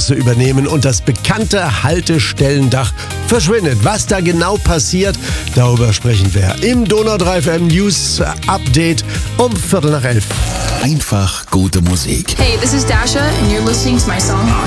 Anschlüsse übernehmen und das bekannte Haltestellendach verschwindet. Was da genau passiert, darüber sprechen wir im Donau 3 FM News Update um 11:15. Einfach gute Musik. Hey, this is Dasha and you're listening to my song